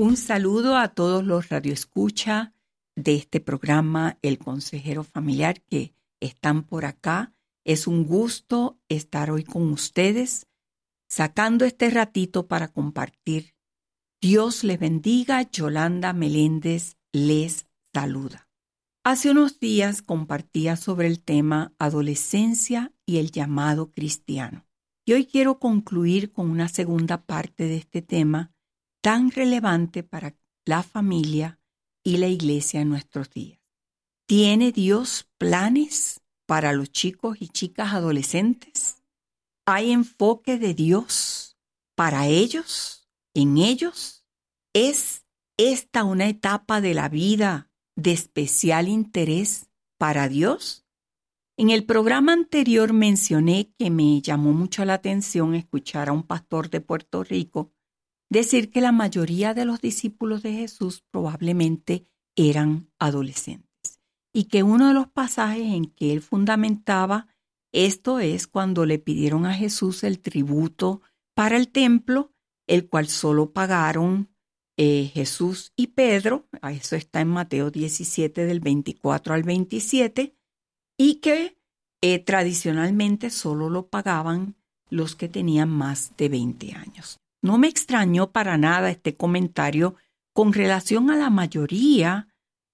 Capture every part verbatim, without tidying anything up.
Un saludo a todos los radioescucha de este programa El Consejero Familiar que están por acá. Es un gusto estar hoy con ustedes, sacando este ratito para compartir. Dios les bendiga. Yolanda Meléndez les saluda. Hace unos días compartía sobre el tema adolescencia y el llamado cristiano. Y hoy quiero concluir con una segunda parte de este tema tan relevante para la familia y la iglesia en nuestros días. ¿Tiene Dios planes para los chicos y chicas adolescentes? ¿Hay enfoque de Dios para ellos, en ellos? ¿Es esta una etapa de la vida de especial interés para Dios? En el programa anterior mencioné que me llamó mucho la atención escuchar a un pastor de Puerto Rico decir que la mayoría de los discípulos de Jesús probablemente eran adolescentes y que uno de los pasajes en que él fundamentaba esto es cuando le pidieron a Jesús el tributo para el templo, el cual solo pagaron eh, Jesús y Pedro, eso está en Mateo diecisiete del veinticuatro al veintisiete, y que eh, tradicionalmente solo lo pagaban los que tenían más de veinte años. No me extrañó para nada este comentario con relación a la mayoría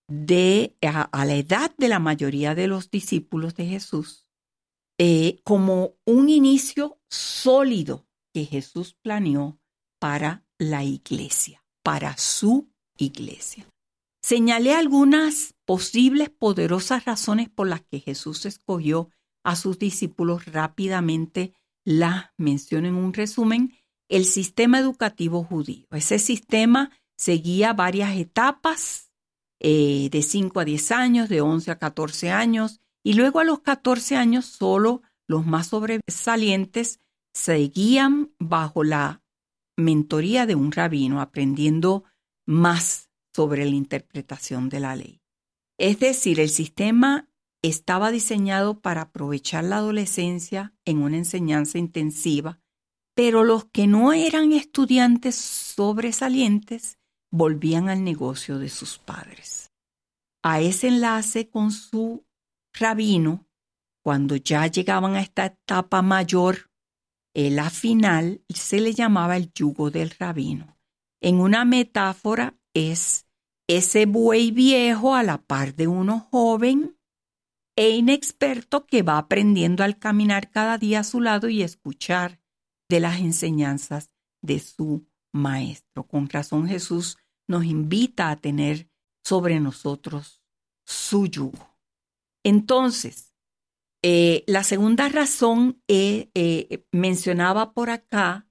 de, a, a la edad de la mayoría de los discípulos de Jesús, eh, como un inicio sólido que Jesús planeó para la iglesia, para su iglesia. Señalé algunas posibles poderosas razones por las que Jesús escogió a sus discípulos. Rápidamente las menciono en un resumen. El sistema educativo judío. Ese sistema seguía varias etapas eh, de cinco a diez años, de once a catorce años, y luego a los catorce años solo los más sobresalientes seguían bajo la mentoría de un rabino, aprendiendo más sobre la interpretación de la ley. Es decir, el sistema estaba diseñado para aprovechar la adolescencia en una enseñanza intensiva, pero los que no eran estudiantes sobresalientes volvían al negocio de sus padres. A ese enlace con su rabino, cuando ya llegaban a esta etapa mayor, eh, la final, se le llamaba el yugo del rabino. En una metáfora es ese buey viejo a la par de uno joven e inexperto que va aprendiendo al caminar cada día a su lado y escuchar de las enseñanzas de su maestro. Con razón Jesús nos invita a tener sobre nosotros su yugo. Entonces, eh, la segunda razón eh, eh, mencionaba por acá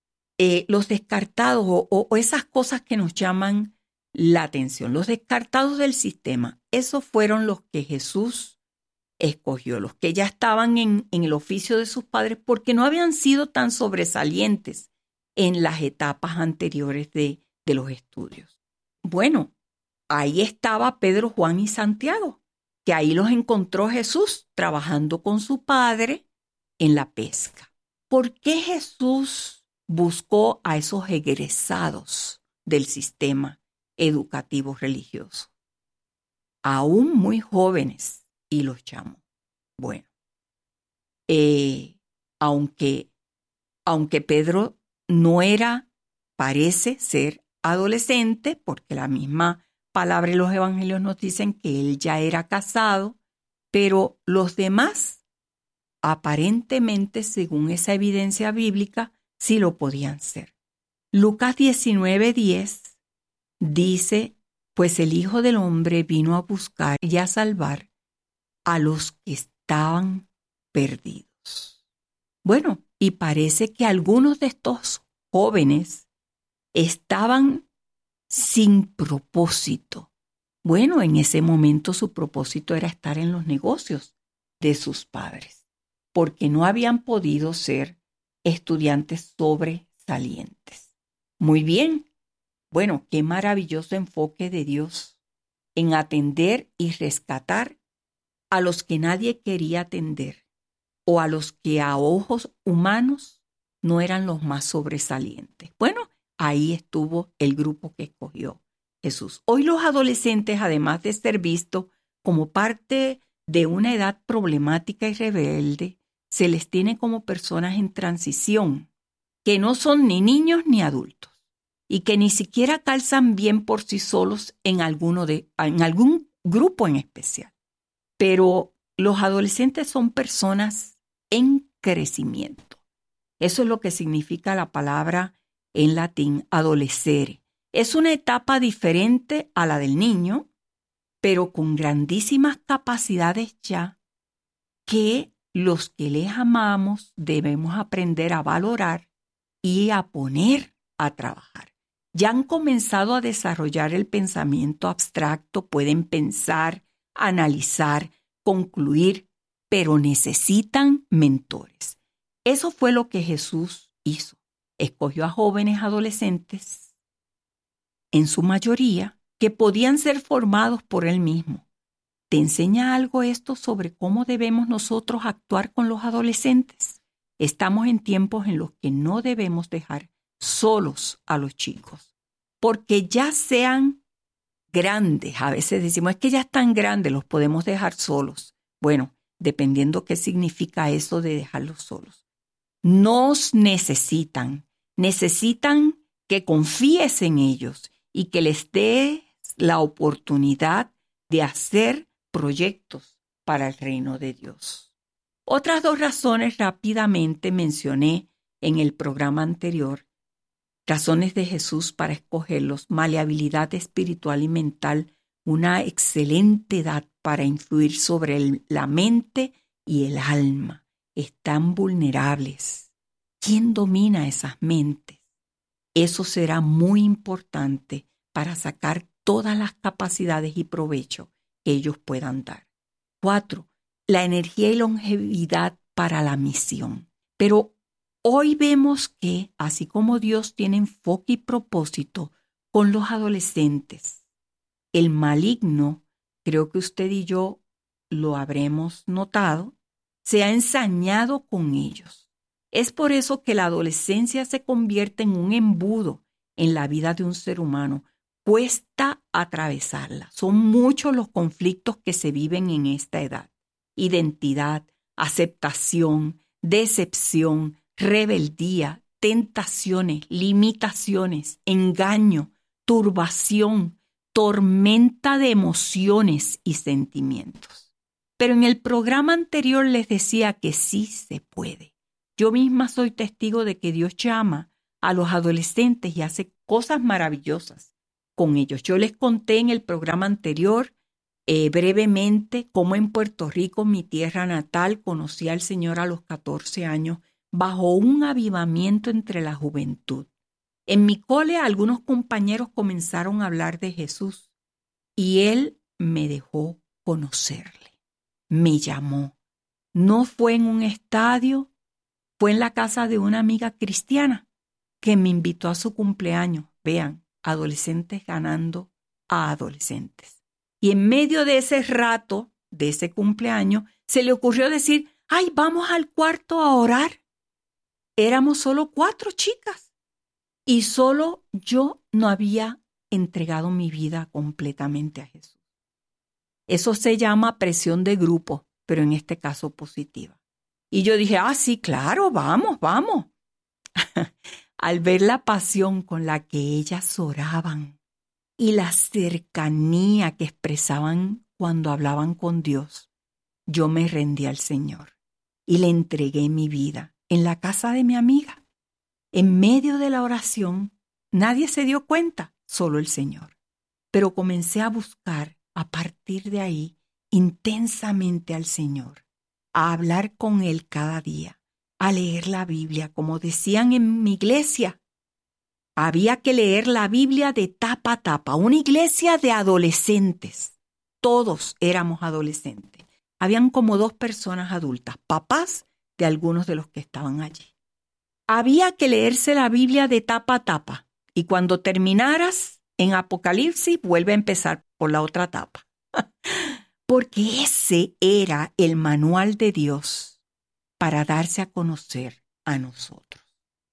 eh, los descartados o, o esas cosas que nos llaman la atención. Los descartados del sistema, esos fueron los que Jesús escogió, los que ya estaban en, en el oficio de sus padres porque no habían sido tan sobresalientes en las etapas anteriores de, de los estudios. Bueno, ahí estaba Pedro, Juan y Santiago, que ahí los encontró Jesús trabajando con su padre en la pesca. ¿Por qué Jesús buscó a esos egresados del sistema educativo religioso? Aún muy jóvenes. Y los llamó. Bueno, eh, aunque, aunque Pedro no era, parece ser adolescente, porque la misma palabra de los evangelios nos dicen que él ya era casado, pero los demás, aparentemente, según esa evidencia bíblica, sí lo podían ser. Lucas diecinueve diez dice, pues el Hijo del Hombre vino a buscar y a salvar a los que estaban perdidos. Bueno, y parece que algunos de estos jóvenes estaban sin propósito. Bueno, en ese momento su propósito era estar en los negocios de sus padres, porque no habían podido ser estudiantes sobresalientes. Muy bien, bueno, qué maravilloso enfoque de Dios en atender y rescatar a los que nadie quería atender o a los que a ojos humanos no eran los más sobresalientes. Bueno, ahí estuvo el grupo que escogió Jesús. Hoy los adolescentes, además de ser vistos como parte de una edad problemática y rebelde, se les tiene como personas en transición, que no son ni niños ni adultos y que ni siquiera calzan bien por sí solos en, alguno de, en algún grupo en especial. Pero los adolescentes son personas en crecimiento. Eso es lo que significa la palabra en latín adolescere. Es una etapa diferente a la del niño, pero con grandísimas capacidades ya que los que les amamos debemos aprender a valorar y a poner a trabajar. Ya han comenzado a desarrollar el pensamiento abstracto, pueden pensar, analizar, concluir, pero necesitan mentores. Eso fue lo que Jesús hizo. Escogió a jóvenes adolescentes, en su mayoría, que podían ser formados por él mismo. ¿Te enseña algo esto sobre cómo debemos nosotros actuar con los adolescentes? Estamos en tiempos en los que no debemos dejar solos a los chicos, porque ya sean grandes, a veces decimos, es que ya están grandes, los podemos dejar solos. Bueno, dependiendo qué significa eso de dejarlos solos. Nos necesitan, necesitan que confíes en ellos y que les des la oportunidad de hacer proyectos para el reino de Dios. Otras dos razones rápidamente mencioné en el programa anterior, razones de Jesús para escogerlos: maleabilidad espiritual y mental, una excelente edad para influir sobre el, la mente y el alma. Están vulnerables. ¿Quién domina esas mentes? Eso será muy importante para sacar todas las capacidades y provecho que ellos puedan dar. Cuatro, la energía y longevidad para la misión. Pero hoy vemos que, así como Dios tiene enfoque y propósito con los adolescentes, el maligno, creo que usted y yo lo habremos notado, se ha ensañado con ellos. Es por eso que la adolescencia se convierte en un embudo en la vida de un ser humano. Cuesta atravesarla. Son muchos los conflictos que se viven en esta edad. Identidad, aceptación, decepción, rebeldía, tentaciones, limitaciones, engaño, turbación, tormenta de emociones y sentimientos. Pero en el programa anterior les decía que sí se puede. Yo misma soy testigo de que Dios llama a los adolescentes y hace cosas maravillosas con ellos. Yo les conté en el programa anterior eh, brevemente cómo en Puerto Rico, mi tierra natal, conocí al Señor a los catorce años bajo un avivamiento entre la juventud. En mi cole algunos compañeros comenzaron a hablar de Jesús y Él me dejó conocerle. Me llamó. No fue en un estadio, fue en la casa de una amiga cristiana que me invitó a su cumpleaños. Vean, adolescentes ganando a adolescentes. Y en medio de ese rato, de ese cumpleaños, se le ocurrió decir, ¡ay, vamos al cuarto a orar! Éramos solo cuatro chicas y solo yo no había entregado mi vida completamente a Jesús. Eso se llama presión de grupo, pero en este caso positiva. Y yo dije, ah, sí, claro, vamos, vamos. Al ver la pasión con la que ellas oraban y la cercanía que expresaban cuando hablaban con Dios, yo me rendí al Señor y le entregué mi vida en la casa de mi amiga. En medio de la oración, nadie se dio cuenta, solo el Señor. Pero comencé a buscar a partir de ahí intensamente al Señor, a hablar con Él cada día, a leer la Biblia, como decían en mi iglesia. Había que leer la Biblia de tapa a tapa, una iglesia de adolescentes. Todos éramos adolescentes. Habían como dos personas adultas, papás de algunos de los que estaban allí. Había que leerse la Biblia de tapa a tapa y cuando terminaras en Apocalipsis, vuelve a empezar por la otra tapa. Porque ese era el manual de Dios para darse a conocer a nosotros.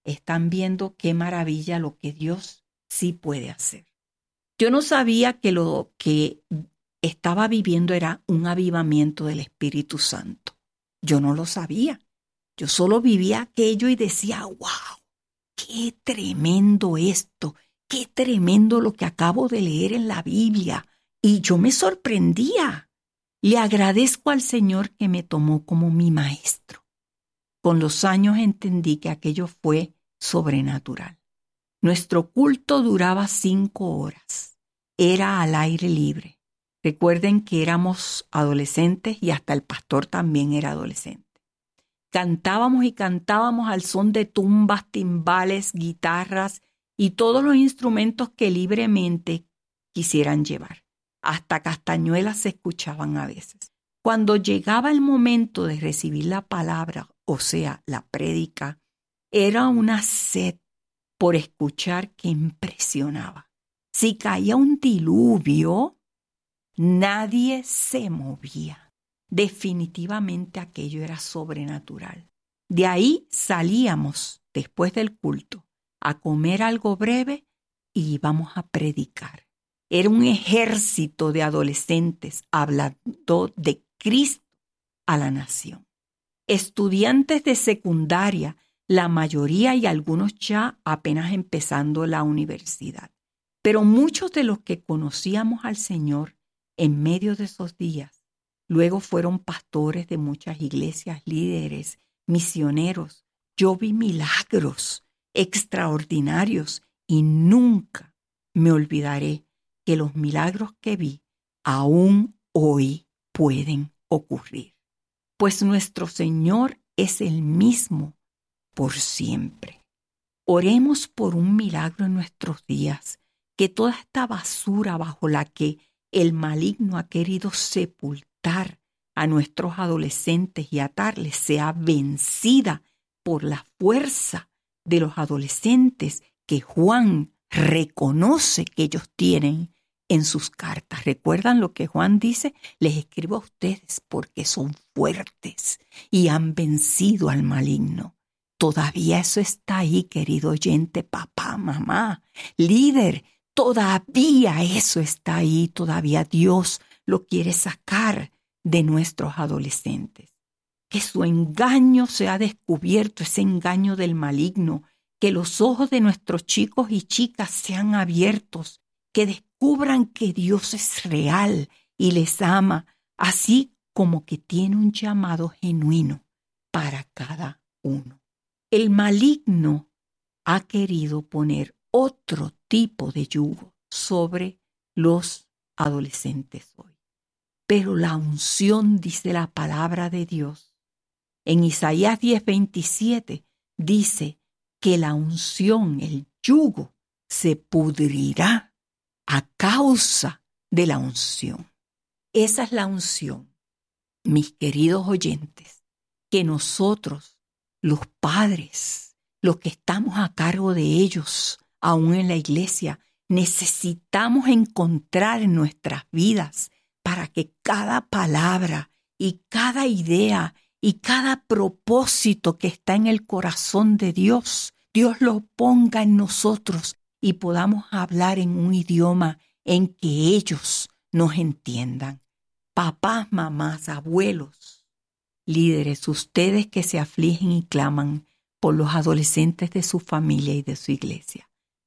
están viendo qué maravilla lo que Dios sí puede hacer. Yo no sabía que lo que estaba viviendo era un avivamiento del Espíritu Santo. Yo no lo sabía. Yo solo vivía aquello y decía, wow, qué tremendo esto, qué tremendo lo que acabo de leer en la Biblia. Y yo me sorprendía. Le agradezco al Señor que me tomó como mi maestro. Con los años entendí que aquello fue sobrenatural. Nuestro culto duraba cinco horas. Era al aire libre. Recuerden que éramos adolescentes y hasta el pastor también era adolescente. Cantábamos y cantábamos al son de tumbas, timbales, guitarras y todos los instrumentos que libremente quisieran llevar. Hasta castañuelas se escuchaban a veces. Cuando llegaba el momento de recibir la palabra, o sea, la prédica, era una sed por escuchar que impresionaba. Si caía un diluvio, nadie se movía. Definitivamente aquello era sobrenatural. De ahí salíamos, después del culto, a comer algo breve y íbamos a predicar. Era un ejército de adolescentes hablando de Cristo a la nación. Estudiantes de secundaria, la mayoría y algunos ya apenas empezando la universidad. Pero muchos de los que conocíamos al Señor en medio de esos días, luego fueron pastores de muchas iglesias, líderes, misioneros. Yo vi milagros extraordinarios y nunca me olvidaré que los milagros que vi aún hoy pueden ocurrir. Pues nuestro Señor es el mismo por siempre. Oremos por un milagro en nuestros días, que toda esta basura bajo la que el maligno ha querido sepultar a nuestros adolescentes y atarles sea vencida por la fuerza de los adolescentes que Juan reconoce que ellos tienen en sus cartas. ¿Recuerdan lo que Juan dice? Les escribo a ustedes porque son fuertes y han vencido al maligno. Todavía eso está ahí, querido oyente, papá, mamá, líder. Todavía eso está ahí, todavía Dios lo quiere sacar de nuestros adolescentes. Que su engaño sea descubierto, ese engaño del maligno, que los ojos de nuestros chicos y chicas sean abiertos, que descubran que Dios es real y les ama, así como que tiene un llamado genuino para cada uno. El maligno ha querido poner otro tipo de yugo sobre los adolescentes hoy. Pero la unción, dice la palabra de Dios, en Isaías diez veintisiete, dice que la unción, el yugo, se pudrirá a causa de la unción. Esa es la unción, mis queridos oyentes, que nosotros, los padres, los que estamos a cargo de ellos, aún en la iglesia, necesitamos encontrar en nuestras vidas para que cada palabra y cada idea y cada propósito que está en el corazón de Dios, Dios lo ponga en nosotros y podamos hablar en un idioma en que ellos nos entiendan. Papás, mamás, abuelos, líderes, ustedes que se afligen y claman por los adolescentes de su familia y de su iglesia.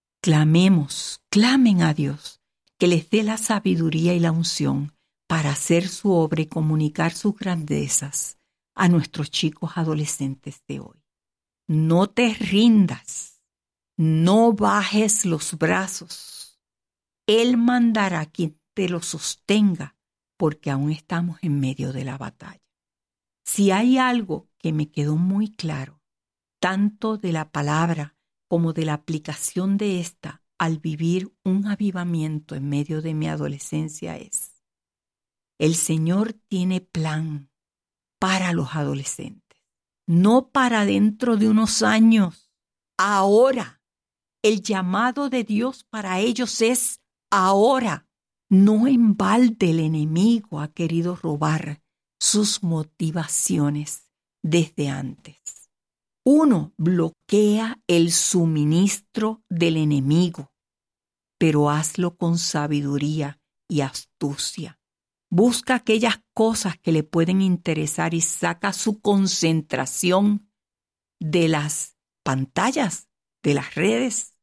Clamemos, clamen a Dios, que les dé la sabiduría y la unción para hacer su obra y comunicar sus grandezas a nuestros chicos adolescentes de hoy. No te rindas, no bajes los brazos. Él mandará quien te lo sostenga, porque aún estamos en medio de la batalla. Si hay algo que me quedó muy claro, tanto de la palabra como de la aplicación de esta al vivir un avivamiento en medio de mi adolescencia es: el Señor tiene plan para los adolescentes, no para dentro de unos años, ahora. El llamado de Dios para ellos es ahora. No en balde el enemigo ha querido robar sus motivaciones desde antes. Uno, bloquea el suministro del enemigo, pero hazlo con sabiduría y astucia. Busca aquellas cosas que le pueden interesar y saca su concentración de las pantallas, de las redes.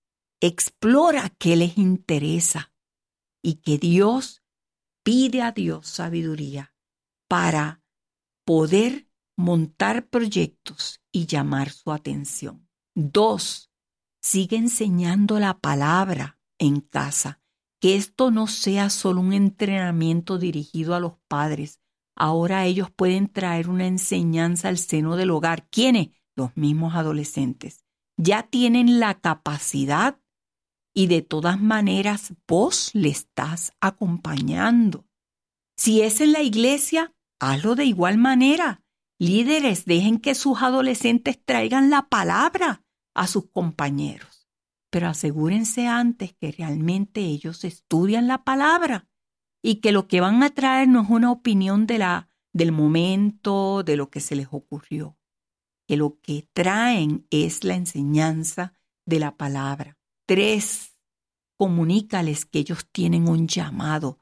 Explora qué les interesa y que Dios pide a Dios sabiduría para poder montar proyectos y llamar su atención. Dos, sigue enseñando la palabra en casa. Que esto no sea solo un entrenamiento dirigido a los padres. Ahora ellos pueden traer una enseñanza al seno del hogar. ¿Quiénes? Los mismos adolescentes. Ya tienen la capacidad y de todas maneras vos le estás acompañando. Si es en la iglesia, hazlo de igual manera. Líderes, dejen que sus adolescentes traigan la palabra a sus compañeros. Pero asegúrense antes que realmente ellos estudian la palabra y que lo que van a traer no es una opinión de la, del momento, de lo que se les ocurrió. Que lo que traen es la enseñanza de la palabra. Tres, comunícales que ellos tienen un llamado.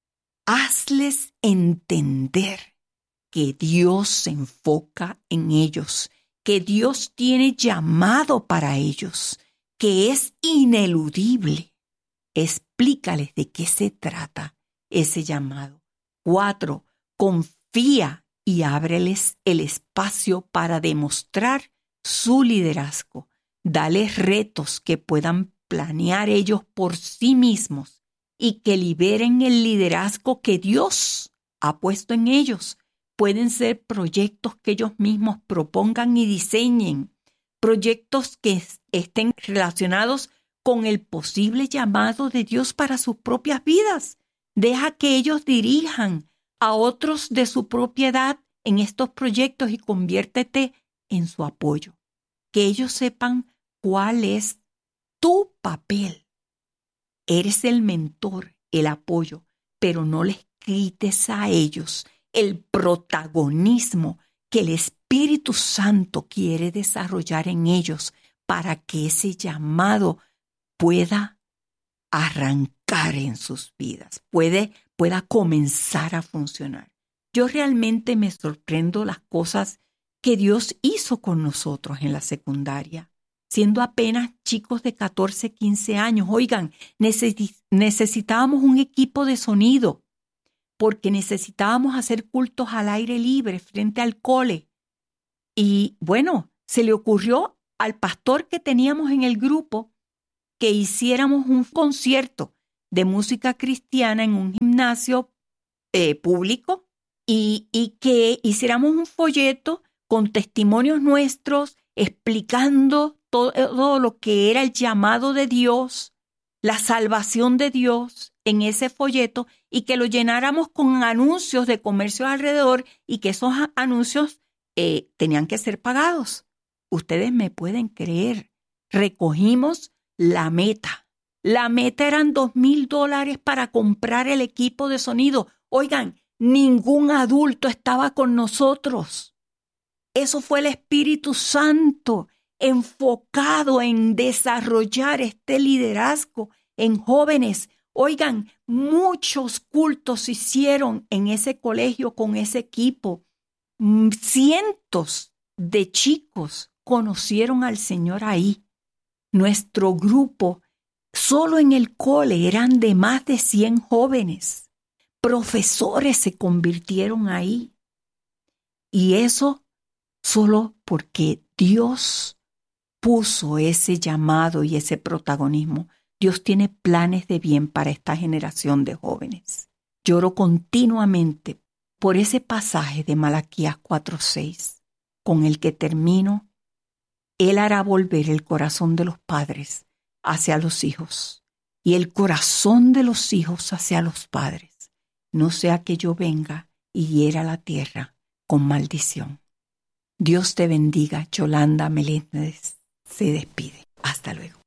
Hazles entender que Dios se enfoca en ellos, que Dios tiene llamado para ellos, que es ineludible. Explícales de qué se trata ese llamado. Cuatro, confía y ábreles el espacio para demostrar su liderazgo. Dales retos que puedan planear ellos por sí mismos y que liberen el liderazgo que Dios ha puesto en ellos. Pueden ser proyectos que ellos mismos propongan y diseñen, proyectos que estén relacionados con el posible llamado de Dios para sus propias vidas. Deja que ellos dirijan a otros de su propiedad en estos proyectos y conviértete en su apoyo. Que ellos sepan cuál es tu papel. Eres el mentor, el apoyo, pero no les quites a ellos el protagonismo que el Espíritu Santo quiere desarrollar en ellos para que ese llamado pueda arrancar en sus vidas, puede, pueda comenzar a funcionar. Yo realmente me sorprendo las cosas que Dios hizo con nosotros en la secundaria, siendo apenas chicos de catorce, quince años. Oigan, neces- necesitábamos un equipo de sonido porque necesitábamos hacer cultos al aire libre frente al cole. Y bueno, se le ocurrió al pastor que teníamos en el grupo que hiciéramos un concierto de música cristiana en un gimnasio eh, público y, y que hiciéramos un folleto con testimonios nuestros explicando todo, todo lo que era el llamado de Dios, la salvación de Dios en ese folleto y que lo llenáramos con anuncios de comercios alrededor y que esos anuncios eh, tenían que ser pagados. Ustedes me pueden creer. Recogimos la meta. La meta eran dos mil dólares para comprar el equipo de sonido. Oigan, ningún adulto estaba con nosotros. Eso fue el Espíritu Santo enfocado en desarrollar este liderazgo en jóvenes. Oigan, muchos cultos se hicieron en ese colegio con ese equipo. Cientos de chicos conocieron al Señor ahí. Nuestro grupo, solo en el cole, eran de más de cien jóvenes. Profesores se convirtieron ahí. Y eso solo porque Dios puso ese llamado y ese protagonismo. Dios tiene planes de bien para esta generación de jóvenes. Lloro continuamente por ese pasaje de Malaquías cuatro seis, con el que termino. Él hará volver el corazón de los padres hacia los hijos y el corazón de los hijos hacia los padres, no sea que yo venga y hiera la tierra con maldición. Dios te bendiga. Yolanda Meléndez se despide. Hasta luego.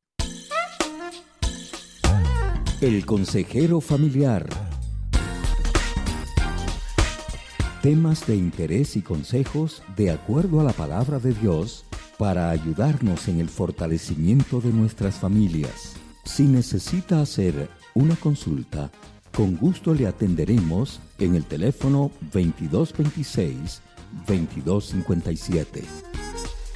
El consejero familiar. Temas de interés y consejos de acuerdo a la palabra de Dios para ayudarnos en el fortalecimiento de nuestras familias. Si necesita hacer una consulta, con gusto le atenderemos en el teléfono veintidós veintiséis, veintidós cincuenta y siete.